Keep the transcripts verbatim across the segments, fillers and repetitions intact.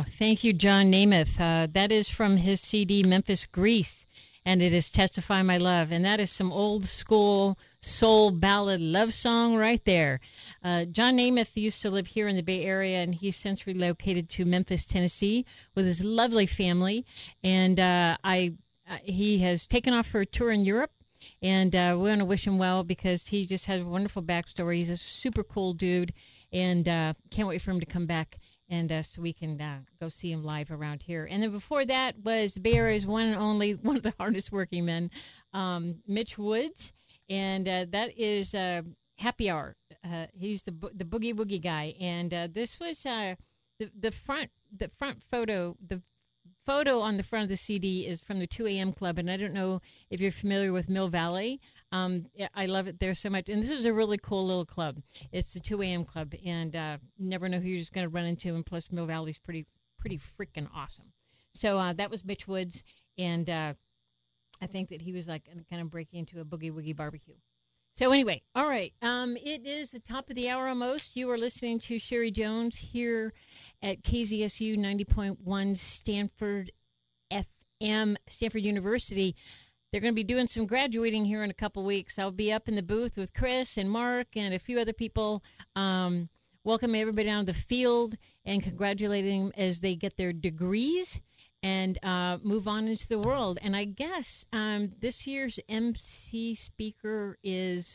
Wow. Thank you, John Namath. Uh, that is from his C D, Memphis, Greece, and it is Testify My Love. And that is some old school soul ballad love song right there. Uh, John Namath used to live here in the Bay Area, and he's since relocated to Memphis, Tennessee with his lovely family. And uh, I, uh, he has taken off for a tour in Europe. And uh, we want to wish him well because he just has a wonderful backstory. He's a super cool dude, and uh, can't wait for him to come back and uh, so we can uh, go see him live around here. And then before that was the Bay Area's one and only, one of the hardest working men, um, Mitch Woods, and uh, that is uh, Happy Hour. Uh, he's the bo- the boogie woogie guy, and uh, this was uh, the the front the front photo the. photo on the front of the C D is from the two a.m. Club, and I don't know if you're familiar with Mill Valley. Um, I love it there so much, and this is a really cool little club. It's the two a.m. Club, and uh, you never know who you're just going to run into, and plus Mill Valley's pretty pretty freaking awesome. So uh, that was Mitch Woods, and uh, I think that he was like kind of breaking into a boogie-woogie barbecue. So anyway, all right, um, it is the top of the hour almost. You are listening to Sherry Jones here at K Z S U ninety point one Stanford F M, Stanford University. They're going to be doing some graduating here in a couple weeks. I'll be up in the booth with Chris and Mark and a few other people. Um, welcome everybody down the field and congratulating them as they get their degrees and uh, move on into the world. And I guess um, this year's M C speaker is,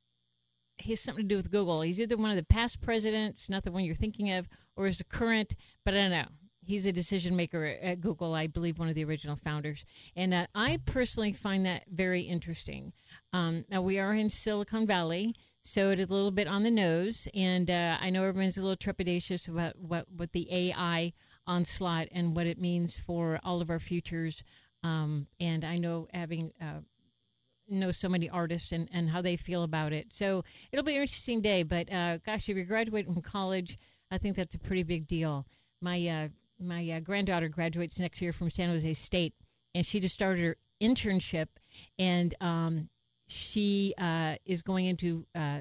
he has something to do with Google. He's either one of the past presidents, not the one you're thinking of, or is the current, but I don't know. He's a decision maker at Google, I believe one of the original founders. And uh, I personally find that very interesting. Um, now, we are in Silicon Valley, so it is a little bit on the nose. And uh, I know everyone's a little trepidatious about what, what the A I onslaught and what it means for all of our futures. Um, and I know having uh, know so many artists and, and how they feel about it. So it'll be an interesting day. But, uh, gosh, if you're graduating from college, I think that's a pretty big deal. My uh, my uh, granddaughter graduates next year from San Jose State, and she just started her internship, and um, she uh, is going into uh,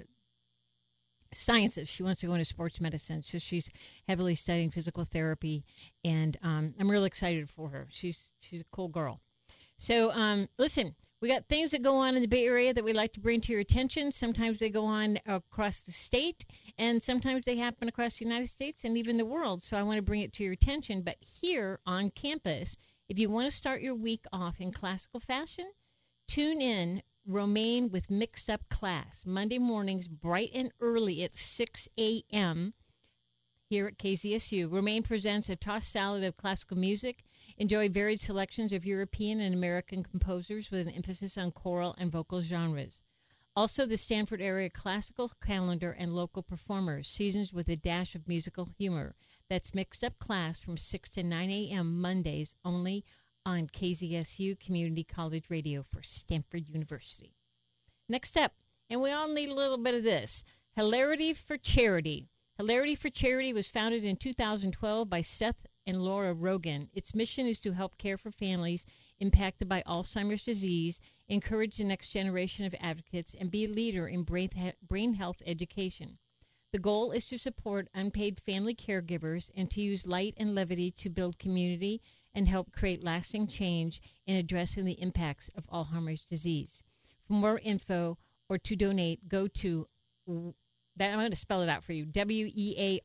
sciences. She wants to go into sports medicine, so she's heavily studying physical therapy, and um, I'm really excited for her. She's she's a cool girl. So um, listen. We got things that go on in the Bay Area that we like to bring to your attention. Sometimes they go on across the state, and sometimes they happen across the United States and even the world. So I want to bring it to your attention. But here on campus, if you want to start your week off in classical fashion, tune in Romaine with Mixed Up Class, Monday mornings bright and early at six a.m. here at K Z S U. Romaine presents a tossed salad of classical music. Enjoy varied selections of European and American composers with an emphasis on choral and vocal genres. Also, the Stanford area classical calendar and local performers, seasons with a dash of musical humor. That's Mixed Up Class from six to nine a.m. Mondays only on K Z S U Community College Radio for Stanford University. Next up, and we all need a little bit of this, Hilarity for Charity. Hilarity for Charity was founded in two thousand twelve by Seth and Laura Rogan. Its mission is to help care for families impacted by Alzheimer's disease, encourage the next generation of advocates, and be a leader in brain, brain health education. The goal is to support unpaid family caregivers and to use light and levity to build community and help create lasting change in addressing the impacts of Alzheimer's disease. For more info or to donate, go to that I'm going to spell it out for you. W E A